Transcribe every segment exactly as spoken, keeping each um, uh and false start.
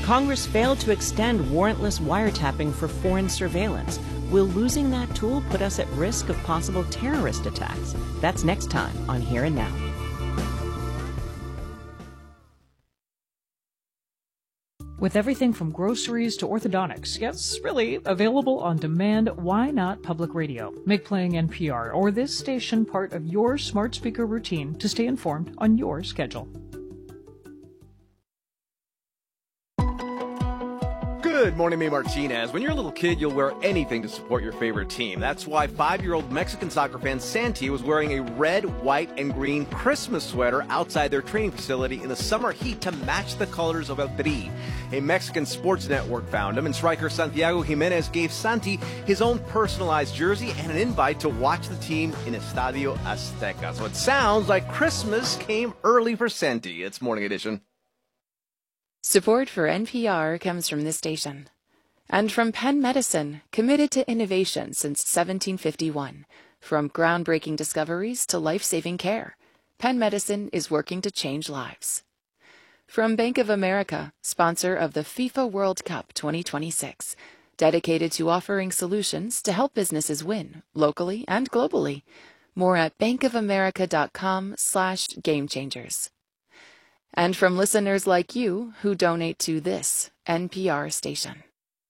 Congress failed to extend warrantless wiretapping for foreign surveillance. Will losing that tool put us at risk of possible terrorist attacks? That's next time on Here and Now. With everything from groceries to orthodontics, yes, really, available on demand, why not public radio? Make playing N P R or this station part of your smart speaker routine to stay informed on your schedule. Good morning, May Martinez. When you're a little kid, you'll wear anything to support your favorite team. That's why five-year-old Mexican soccer fan Santi was wearing a red, white, and green Christmas sweater outside their training facility in the summer heat to match the colors of El Tri. A Mexican sports network found him, and striker Santiago Jimenez gave Santi his own personalized jersey and an invite to watch the team in Estadio Azteca. So it sounds like Christmas came early for Santi. It's Morning Edition. Support for N P R comes from this station and from Penn Medicine, committed to innovation since seventeen fifty-one. From groundbreaking discoveries to life-saving care, Penn Medicine is working to change lives. From Bank of America, sponsor of the FIFA World Cup twenty twenty-six, dedicated to offering solutions to help businesses win locally and globally. More at bankofamerica.com slash game changers. And from listeners like you who donate to this N P R station.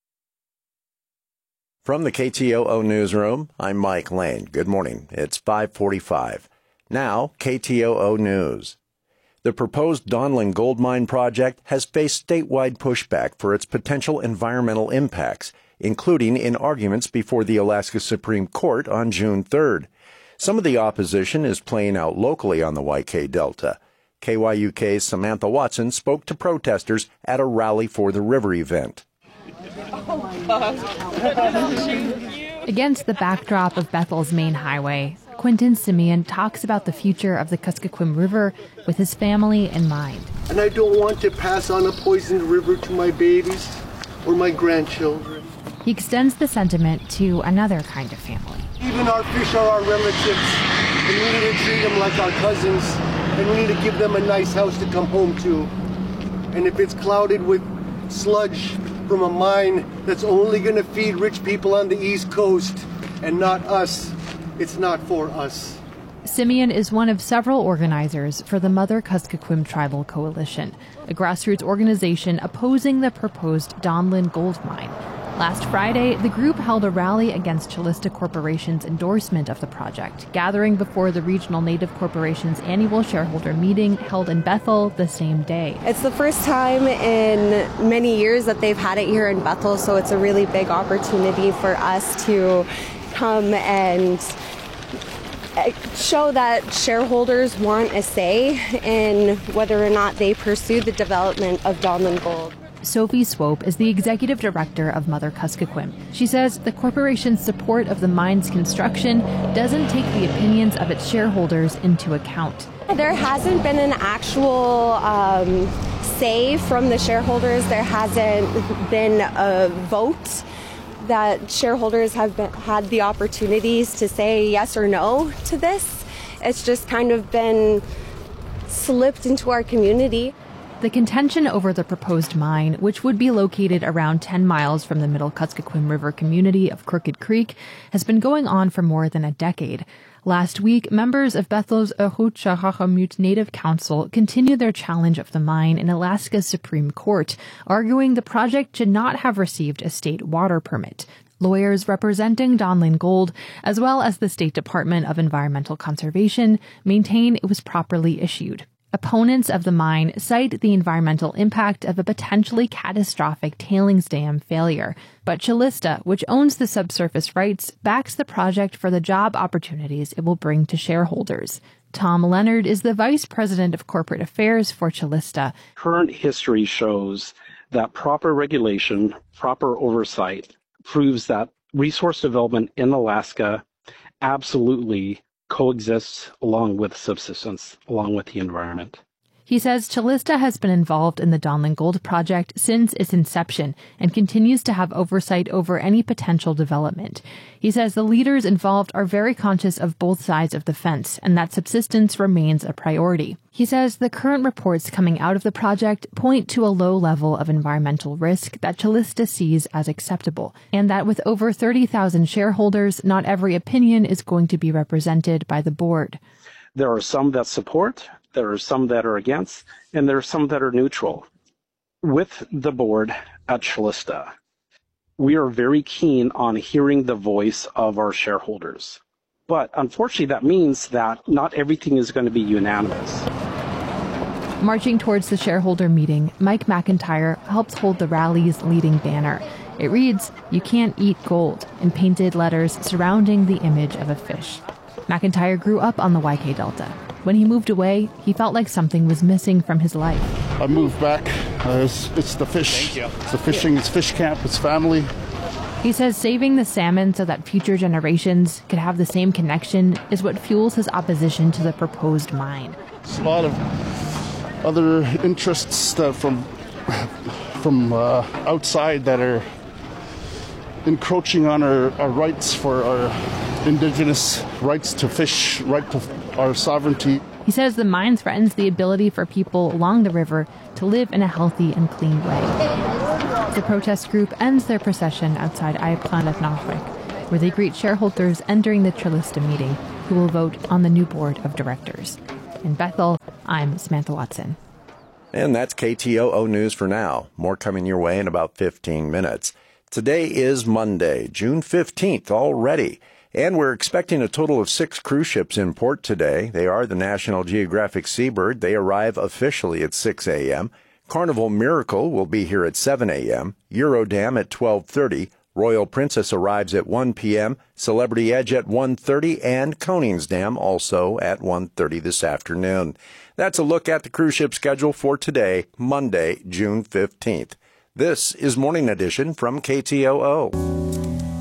From the K T O O Newsroom, I'm Mike Lane. Good morning. It's five forty-five. Now, K T O O News. The proposed Donlin Gold Mine project has faced statewide pushback for its potential environmental impacts, including in arguments before the Alaska Supreme Court on June third. Some of the opposition is playing out locally on the Y K Delta. K Y U K's Samantha Watson spoke to protesters at a Rally for the River event. Against the backdrop of Bethel's main highway, Quentin Simeon talks about the future of the Kuskokwim River with his family in mind. And I don't want to pass on a poisoned river to my babies or my grandchildren. He extends the sentiment to another kind of family. Even our fish are our relatives, and we need to treat them like our cousins. And we need to give them a nice house to come home to. And if it's clouded with sludge from a mine that's only going to feed rich people on the East Coast and not us, it's not for us. Simeon is one of several organizers for the Mother Kuskokwim Tribal Coalition, a grassroots organization opposing the proposed Donlin gold mine. Last Friday, the group held a rally against Calista Corporation's endorsement of the project, gathering before the Regional Native Corporation's annual shareholder meeting held in Bethel the same day. It's the first time in many years that they've had it here in Bethel, so it's a really big opportunity for us to come and show that shareholders want a say in whether or not they pursue the development of Donlin Gold. Sophie Swope is the executive director of Mother Kuskokwim. She says the corporation's support of the mine's construction doesn't take the opinions of its shareholders into account. There hasn't been an actual um, say from the shareholders. There hasn't been a vote that shareholders have been, had the opportunities to say yes or no to this. It's just kind of been slipped into our community. The contention over the proposed mine, which would be located around ten miles from the Middle Kuskokwim River community of Crooked Creek, has been going on for more than a decade. Last week, members of Bethel's Ohutchahachamut Native Council continued their challenge of the mine in Alaska's Supreme Court, arguing the project should not have received a state water permit. Lawyers representing Donlin Gold, as well as the State Department of Environmental Conservation, maintain it was properly issued. Opponents of the mine cite the environmental impact of a potentially catastrophic tailings dam failure, but Calista, which owns the subsurface rights, backs the project for the job opportunities it will bring to shareholders. Tom Leonard is the vice president of corporate affairs for Calista. Current history shows that proper regulation, proper oversight, proves that resource development in Alaska absolutely coexists along with subsistence, along with the environment. He says Calista has been involved in the Donlin Gold project since its inception and continues to have oversight over any potential development. He says the leaders involved are very conscious of both sides of the fence and that subsistence remains a priority. He says the current reports coming out of the project point to a low level of environmental risk that Calista sees as acceptable, and that with over thirty thousand shareholders, not every opinion is going to be represented by the board. There are some that support, there are some that are against, and there are some that are neutral. With the board at Calista, we are very keen on hearing the voice of our shareholders. But unfortunately, that means that not everything is going to be unanimous. Marching towards the shareholder meeting, Mike McIntyre helps hold the rally's leading banner. It reads, "You can't eat gold," in painted letters surrounding the image of a fish. McIntyre grew up on the Y K Delta. When he moved away, he felt like something was missing from his life. I moved back. Uh, it's, it's the fish. It's the fishing. It's fish camp. It's family. He says saving the salmon so that future generations could have the same connection is what fuels his opposition to the proposed mine. There's a lot of other interests that from from uh, outside that are encroaching on our, our rights for our indigenous rights to fish, right to our sovereignty. He says the mine threatens the ability for people along the river to live in a healthy and clean way. The protest group ends their procession outside Ayaplan at Northwick, where they greet shareholders entering the Calista meeting, who will vote on the new board of directors. In Bethel, I'm Samantha Watson. And that's K T O O News for now. More coming your way in about fifteen minutes. Today is Monday, June fifteenth already, and we're expecting a total of six cruise ships in port today. They are the National Geographic Seabird. They arrive officially at six a.m. Carnival Miracle will be here at seven a.m., Eurodam at twelve thirty, Royal Princess arrives at one p.m., Celebrity Edge at one thirty, and Koningsdam also at one thirty this afternoon. That's a look at the cruise ship schedule for today, Monday, June fifteenth. This is Morning Edition from K T O O.